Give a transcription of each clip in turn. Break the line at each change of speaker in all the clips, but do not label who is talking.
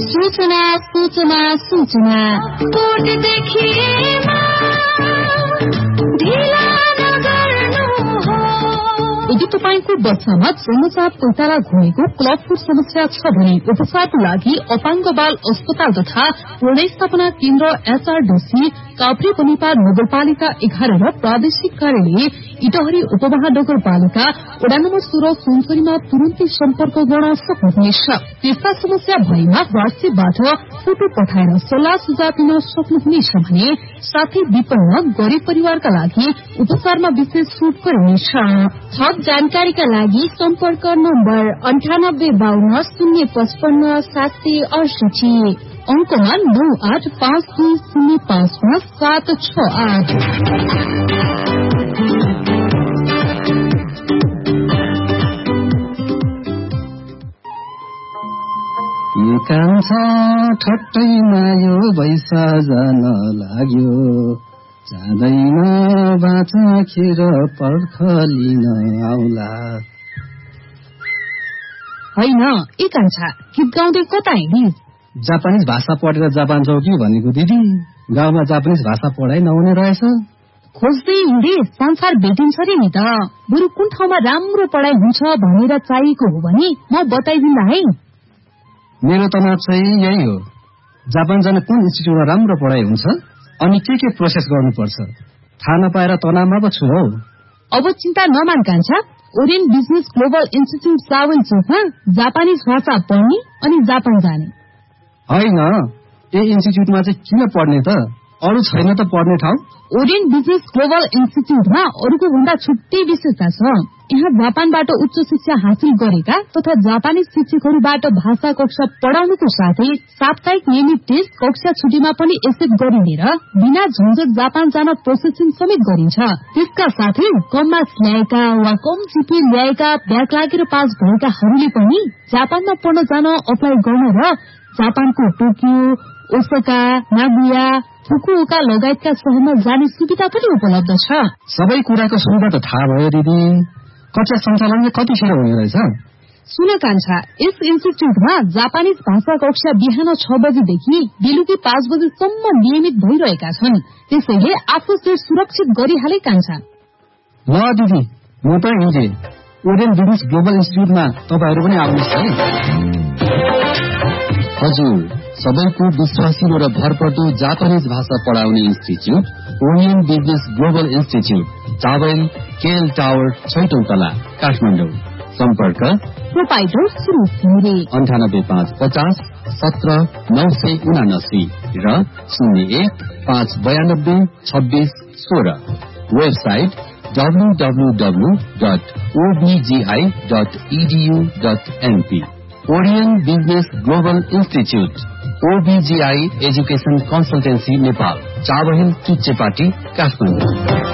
सूचना सूचना सूचना यदि तपाईको बच्चामा जन्मजात पैताला घुमेको क्लबफुट समस्या छ भने उपचारको लागि अपाङ्ग बाल अस्पताल तथा पुनर्स्थापना केन्द्र एचआरडीसी काभ्रे बनिपा नगरपालिका 11 र प्रादेशिक कार्यालय इटहरी उपमहानगरपालिका वडा नम्बर 16 सुनसरीमा तुरुन्तै सम्पर्क गर्न सक्नुहुनेछ। त्यस्ता समस्या भएमा वाट्सएपबाट फोटो पठाएर सल्लाह सुझाव दिन सक्नुहुनेछ भने साथै विपन्न गरिब परिवारका लागि उपचारमा विशेष छुट गरिनेछ। थप जानकारीका लागि सम्पर्क नम्बर 9852 055 768 अंकमा 9852055768।
कान्छा ठट्टैमा यो बैसा जान लाग्यो, जाँदैन बाचा खेर पर्ख लिन आउला।
होइन ए कान्छा, गीत गाउँदै कता हिँडिस्?
जापानिज भाषा पढेर जापान जाऊ कि भनेको दिदी। गाउँमा जापानिज भाषा पढाइ नहुने रहेछ।
खोज्दै हिँडिस्, संसार भेटिन्छ रे नि त। बरु कुन ठाउँमा राम्रो पढाइ हुन्छ भनेर चाहिएको हो भने म बताइदिन्ला है।
मेरो तनाव चाहिँ यही हो, जापान जान कुन इन्स्टिट्युटमा राम्रो पढाइ हुन्छ अनि के प्रोसेस गर्नुपर्छ थाहा नपाएर तनावमा पो छु हौ।
अब चिन्ता नमान कान्छा, ओरियन्ट बिजनेस ग्लोबल इन्स्टिट्युट सावन चोकमा जापानिज भाषा पढ्ने अनि जापान जाने।
होइन, ए इन्स्टिट्युटमा चाहिँ किन पढ्ने त? अरू छैन त पढ्ने ठाउँ?
ओरियन्ट बिजनेस ग्लोबल इन्स्टिट्युटमा अरूको भन्दा छुट्टै विशेषता छ। यहाँ जापानबाट उच्च शिक्षा हासिल गरेका तथा जापानी शिक्षकहरूबाट भाषा कक्षा पढाउनुको साथै साप्ताहिक नियमित टेस्ट कक्षा छुट्टीमा पनि एक्सेप्ट गरिने र बिना झन्झट जापान जान प्रोसेसिङ समेत गरिन्छ। त्यसका साथै कम मार्क्स ल्याएका वा कम जिपी ल्याएका ब्याक लागेर पास भएकाहरूले पनि जापानमा पढ्न जान अप्लाई गर्न र जापानको टोकियो, ओसाका, नागोया, फुकुओका लगायतका शहरमा जाने सुविधा पनि उपलब्ध छ।
सबै कुराको सुविधा त थाहा भयो दिदी, कक्षा सञ्चालन कतिखेर हुने रहेछ?
सुन कान्छा, यस इन्स्टिट्युटमा जापानिज भाषा कक्षा बिहान 6 बजेदेखि बेलुकी 5 बजेसम्म नियमित भइरहेका छन्। त्यसैले आफू सुरक्षित गरिहाले कान्छा।
ल दिदी, म त हिँडे। ओरियन्ट बिजनेस ग्लोबल इन्स्टिट्युटमा तपाईहरू पनि आउनुहोस् है।
हजुर, सबैको विश्वासिलो र भरपर्दो जापानिज भाषा पढाउने institute orient business global institute, Chabahil KL tower 6औं तला, काठमाडौँ। सम्पर्क
प्रोपाइटर सुरेश घिमिरे
98550 17979 र 01-592-2616। Website www.obgi.edu.np। Orient business global institute, OBGI education consultancy Nepal, Chabahil Chuchepati, Kathmandu.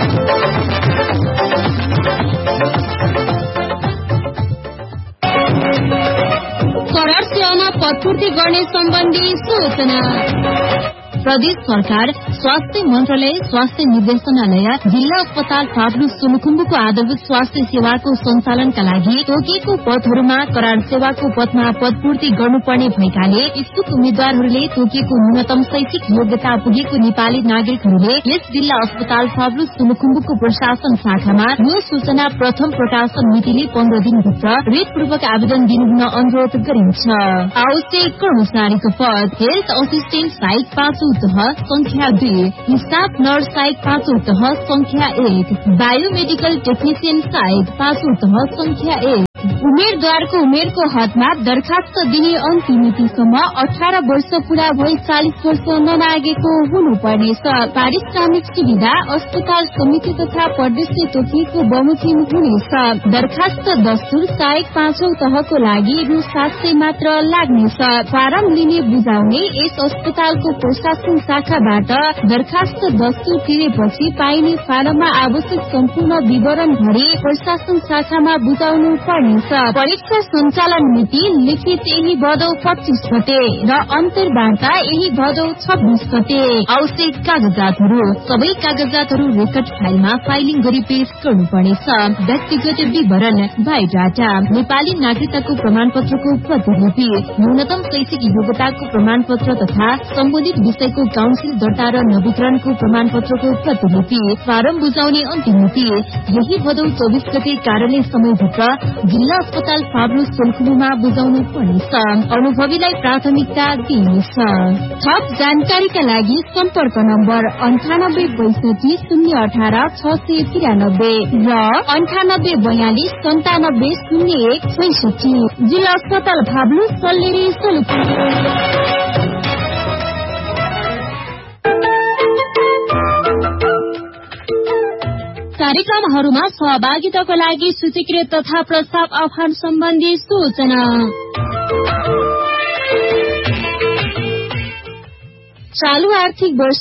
करार सेवामा पदपूर्ति गर्ने सम्बन्धी सूचना। प्रदेश सरकार, स्वास्थ्य मन्त्रालय, स्वास्थ्य निर्देशनालय, जिल्ला अस्पताल फाप्लु सोलुखुम्बुको आधारभूत स्वास्थ्य सेवाको सञ्चालनका लागि तोकिएको पदहरूमा करार सेवाको पदमा पदपूर्ति गर्नुपर्ने भएकाले इच्छुक उम्मेद्वारहरूले तोकिएको न्यूनतम शैक्षिक योग्यता पुगेको नेपाली नागरिकहरूले यस जिल्ला अस्पताल फाप्लु सोलुखुम्बुको प्रशासन शाखामा यो सूचना प्रथम प्रकाशन मितिले 15 दिनभित्र रेटपूर्वक आवेदन दिनुहुन अनुरोध गरिन्छ। आवश्यक कर्मचारीको पद हेल्थ असिस्टेन्ट सहायक 5 संख्या 2, स्टाफ नर्स सहायक 5 संख्या 1, बायोमेडिकल टेक्निशियन सहायक 5 संख्या 1। उम्मेदवारको उमेरको हदमा दरखास्त दिने अन्तिम मितिसम्म 18 वर्ष पूरा भई 40 वर्ष नलागेको हुनुपर्नेछ। पारिश्रमिक सुविधा अस्पताल समिति तथा प्रदेशले तोकिएको बमोजिम हुनेछ। दरखास्त दस्तुर सहायक 5औं तहको लागि रु 700 मात्र लाग्नेछ। फारम लिने बुझाउने यस अस्पतालको प्रशासन शाखाबाट दरखास्त दस्तुर तिरेपछि पाइने फारममा आवश्यक सम्पूर्ण विवरण भरी प्रशासन शाखामा बुझाउनु पर्नेछ। परीक्षा सञ्चालन मिति लिखित यही भदौ 25 गते र अन्तर्वार्ता यही भदौ 26 गते। आवश्यक कागजातहरू सबै कागजातहरू रेकर्ड फाइलमा फाइलिङ गरी पेश गर्नुपर्नेछ। व्यक्तिगत विवरण, बायोडाटा, नेपाली नागरिकताको प्रमाणपत्रको प्रतिलिपि, न्यूनतम शैक्षिक योग्यताको प्रमाणपत्र तथा सम्बन्धित विषयको काउन्सिल दर्ता र नवीकरणको प्रमाणपत्रको प्रतिलिपि। फारम बुझाउने अन्तिम मिति यही भदौ 24 गते कार्यालय समयभित्र जिल्ला अस्पताल फाब्रो सोलुखुम्बुमा बुझाउनु पर्नेछ। अनुभवीलाई प्राथमिकता दिइनेछ। थप जानकारीका लागि सम्पर्क नम्बर 9862 018 693 र 9842 97 01 66। जिल्ला अस्पताल फाब्रो सल्लेरी सोलुखुम्बु। कार्यक्रमहरूमा सहभागिताको लागि सूचीकृत तथा प्रस्ताव आह्वान सम्बन्धी सूचना। चालू आर्थिक वर्ष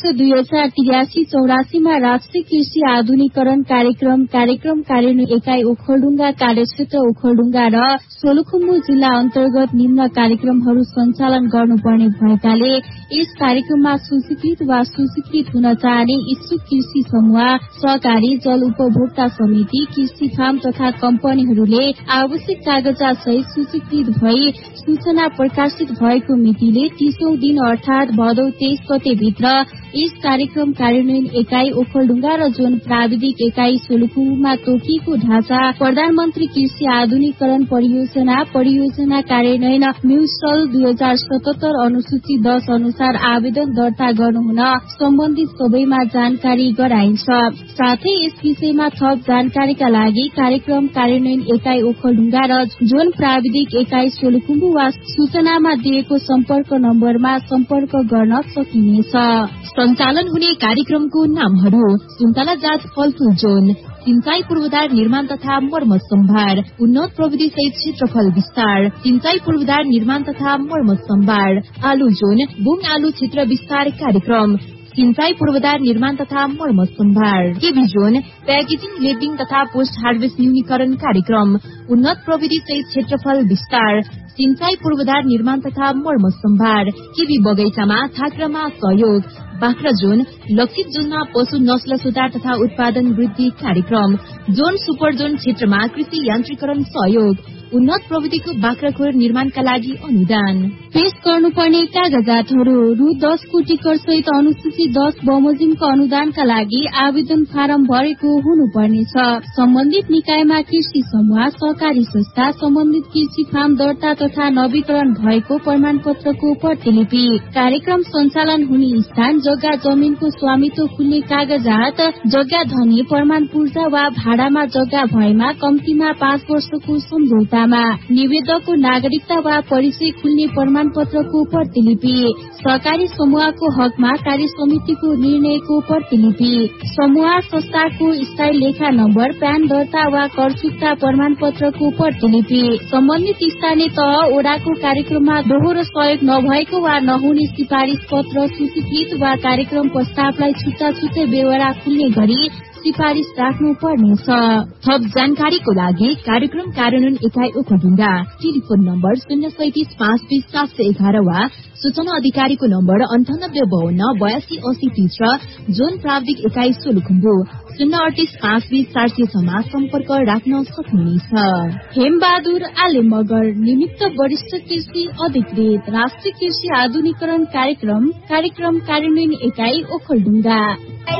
2083-84 मा राष्ट्रिय कृषि आधुनिकीकरण कार्यक्रम कार्यान्वयन एकाइ ओखलढुङ्गा कार्यक्षेत्र ओखलढुङ्गा र सोलुखुम्बु जिल्ला अन्तर्गत निम्न कार्यक्रमहरू सञ्चालन गर्नुपर्ने भएकाले यस कार्यक्रममा सूचीकृत वा सूचीकृत हुन चाहने इच्छुक कृषि समूह, सहकारी, जल उपभोक्ता समिति, कृषि फार्म तथा कम्पनीहरूले आवश्यक कागजात सहित सूचीकृत भई सूचना प्रकाशित भएको मितिले 30औं दिन अर्थात भदौ 23 गते भित्र यस कार्यक्रम कार्यान्वयन एकाइ ओखलढुङ्गा र जोन प्राविधिक एकाइ सोलुखुम्बुमा तोकिएको ढाँचा प्रधानमन्त्री कृषि आधुनिकीकरण परियोजना कार्यान्वयन म्युसल 2077 अनुसूची 10 अनुसार आवेदन दर्ता गर्नुहुन सम्बन्धित सबैमा जानकारी गराइन्छ। साथै यस विषयमा थप जानकारीका लागि कार्यक्रम कार्यान्वयन एकाइ ओखलढुङ्गा र जोन प्राविधिक एकाइ सोलुखुम्बु वा सूचनामा दिएको सम्पर्क नम्बरमा सम्पर्क गर्न सकिनेछ। सञ्चालन हुने कार्यक्रमको नामहरू: सुन्तला जात फलफूल जोन, सिंचाई पूर्वाधार निर्माण तथा मर्मत सम्भार, उन्नत प्रविधि सहित क्षेत्रफल विस्तार, सिंचाई पूर्वाधार निर्माण तथा मर्मत सम्भार, आलु जोन, बुङ आलु क्षेत्र विस्तार कार्यक्रम, सिंचाई पूर्वाधार निर्माण तथा मर्मत सम्भार, केबी जोन, प्याकेजिङ, लेबलिङ तथा पोस्ट हार्वेस्ट न्यूनीकरण कार्यक्रम, उन्नत प्रविधि सहित क्षेत्रफल विस्तार, सिंचाई पूर्वाधार निर्माण तथा मर्मत सम्भार, केबी बगैँचामा थाक्रामा सहयोग, बाख्रा जोन, लक्षित जोनमा पशु नस्ल सुधार तथा उत्पादन वृद्धि कार्यक्रम, जोन सुपर जोन क्षेत्रमा कृषि यान्त्रिकरण सहयोग, उन्नत प्रविधिको बाख्राखोर निर्माणका लागि अनुदान। पेश गर्नुपर्ने कागजातहरू: रु 10 कोटी कर सहित अनुसूची 10 बमोजिमको अनुदानका लागि आवेदन फारम भरेको हुनुपर्नेछ। सम्बन्धित निकायमा कृषि समूह, सहकारी संस्था, सम्बन्धित कृषि फार्म दर्ता तथा नवीकरण भएको प्रमाणपत्रको प्रतिलिपि, कार्यक्रम सञ्चालन हुने स्थान, जग्गा जमिनको स्वामित्व खुल्ने कागजात, जग्गा धनी प्रमाण पूर्जा वा भाडामा जग्गा भएमा कम्तीमा 5 वर्षको सम्झौता, निवेदकको नागरिकता वा परिचय खुल्ने प्रमाणपत्रको प्रतिलिपि, सहकारी समूहको हकमा कार्य समितिको निर्णयको प्रतिलिपि, समूह संस्थाको स्थायी लेखा नम्बर, प्यान दर्ता वा कर चुक्ता प्रमाणपत्रको प्रतिलिपि, सम्बन्धित स्थानीय तह ओडाको कार्यक्रममा दोहोरो सहयोग नभएको वा नहुने सिफारिस पत्र सूचीकृत वा कार्यक्रम प्रस्तावलाई छुट्टा छुट्टै बेहोरा खुल्ने गरी सिफारिस राख्नु पर्नेछ। थप जानकारीको लागि कार्यक्रम कार्यान्वयन एकाइ ओखलढुङ्गा, टेलिफोन नम्बर 037 520 711 वा सूचना अधिकारीको नम्बर 9852 828030 र जोन प्राविधिक एकाइ सोलुखुम्बु 038 520 400 मा सम्पर्क राख्न सक्नुहुनेछ। हेमबहादुर आले मगर, निमित्त वरिष्ठ कृषि अधिकृत, राष्ट्रिय कृषि आधुनिकीकरण कार्यक्रम कार्यान्वयन एकाइ ओखलढुङ्गा।